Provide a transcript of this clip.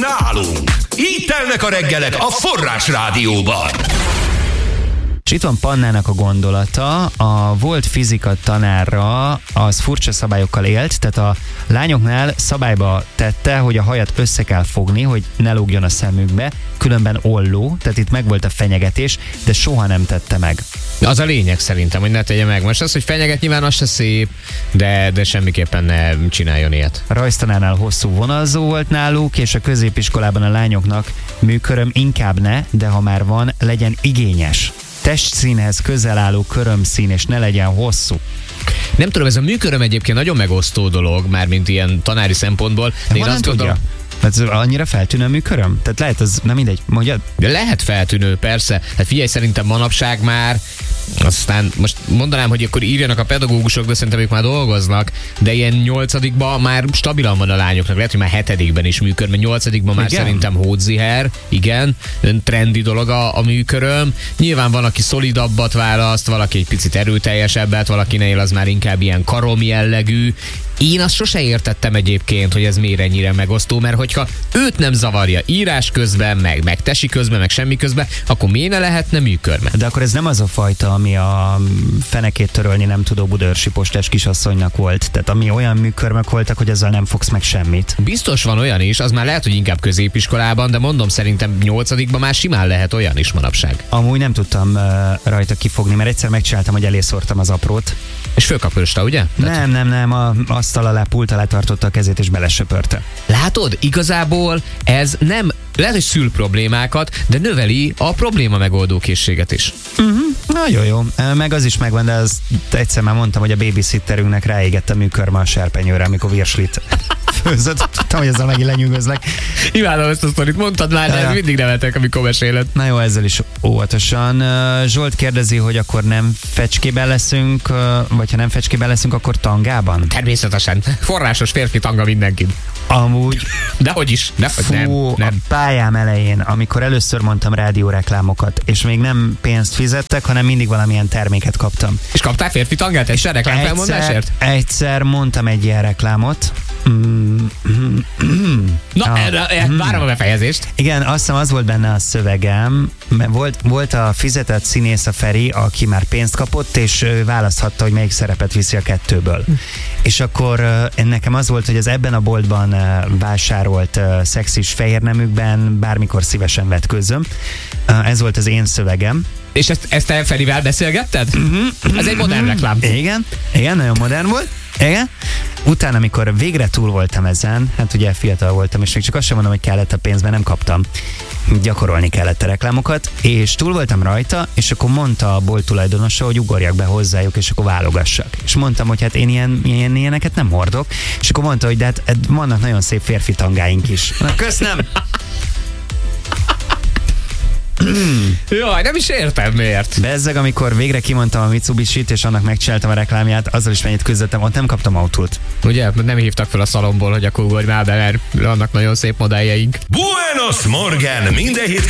nálunk. Így telnek a reggelek a Forrás Rádióban. És itt van Pannának a gondolata, a volt fizika tanára az furcsa szabályokkal élt, tehát a lányoknál szabályba tette, hogy a hajat össze kell fogni, hogy ne lógjon a szemükbe, különben olló, tehát itt megvolt a fenyegetés, de soha nem tette meg. Az a lényeg szerintem, hogy ne tegye meg. Most az, hogy fenyeget, nyilván az se szép, de semmiképpen ne csináljon ilyet. A rajztanárnál hosszú vonalzó volt náluk, és a középiskolában a lányoknak műköröm inkább ne, de ha már van, legyen igényes. Testszínhez közel álló körömszín, és ne legyen hosszú. Nem tudom, ez a műköröm egyébként nagyon megosztó dolog, mármint ilyen tanári szempontból. De én azt gondolom, ez annyira feltűnő műköröm? Tehát lehet, az nem mindegy, mondjad? De lehet feltűnő, persze. Hát figyelj, szerintem manapság már, aztán most mondanám, hogy akkor írjanak a pedagógusok, de szerintem ők már dolgoznak, de ilyen 8-ban már stabilan van a lányoknak, lehet, hogy már 7-ben is műkör, mert 8-ban már szerintem hódziher, igen, trendi dolog a műköröm. Nyilván van, aki szolidabbat választ, valaki egy picit erőteljesebbet, valakinél az már inkább ilyen karom jellegű. Én azt sose értettem egyébként, hogy ez miért ennyire megosztó, mert hogyha őt nem zavarja írás közben, meg tesi közben, meg semmi közben, akkor miért ne lehetne műkörme? De akkor ez nem az a fajta, ami a fenekét törölni nem tudó budaörsi postás kisasszonynak volt. Tehát ami olyan műkörmök voltak, hogy ezzel nem fogsz meg semmit. Biztos van olyan is, az már lehet, hogy inkább középiskolában, de mondom, szerintem 8-ban már simán lehet olyan is manapság. Amúgy nem tudtam rajta kifogni, mert egyszer megcsináltam, hogy elészortam az aprót. És fölkapősta, ugye? Nem, asztal alá, pult alá tartotta a kezét és belesöpörte. Látod, igazából ez nem, lehet, hogy szül problémákat, de növeli a probléma megoldó készséget is. Na jó. Meg az is megvan, de az egyszer már mondtam, hogy a babysitterünknek ráégett a műkörme a serpenyőre, amikor virslit főzött. Tudtam, hogy ezzel megint lenyűgözlek. Imádom ezt a sztorit, mondtad már, de mindig nevetek, amikor meséled. Na jó, ezzel is óvatosan. Zsolt kérdezi, hogy akkor nem fecskében leszünk, vagy ha nem fecskében leszünk, akkor tangában? Természetesen. Forrásos férfi tanga mindenkin. Amúgy. Dehogy is. Nem. A pályám elején, amikor először mondtam rádióreklámokat, és még nem pénzt fizettek, hanem mindig valamilyen terméket kaptam. És kaptál férfi tangát és a reklámfelmondásért? Egyszer mondtam egy ilyen reklámot. Várom a befejezést. Igen, azt hiszem az volt benne a szövegem, mert volt a fizetett színész a Feri, aki már pénzt kapott, és választhatta, hogy melyik szerepet viszi a kettőből. És akkor nekem az volt, hogy az ebben a boltban vásárolt szexis fehérneműkben bármikor szívesen vetkőzöm. Ez volt az én szövegem. És ezt te Ferivel beszélgetted? Ez egy modern reklám. Igen, nagyon modern volt. Igen. Utána, amikor végre túl voltam ezen, hát ugye fiatal voltam, és még csak azt sem mondom, hogy kellett a pénzben, nem kaptam. Gyakorolni kellett a reklámokat, és túl voltam rajta, és akkor mondta a bolt tulajdonosa, hogy ugorjak be hozzájuk, és akkor válogassak. És mondtam, hogy hát én ilyeneket nem hordok, és akkor mondta, hogy de hát vannak nagyon szép férfi tangáink is. Na, köszönöm! Jaj, nem is értem miért. Bezzeg, amikor végre kimondtam a Mitsubishi-t, és annak megcsináltam a reklámját, azzal is mennyit küzdöttem, ott nem kaptam autót. Ugye, nem hívtak fel a szalomból, hogy akkor ugorj már be, mert annak nagyon szép modelljeink. Buenos Morgen! Minden hétköznap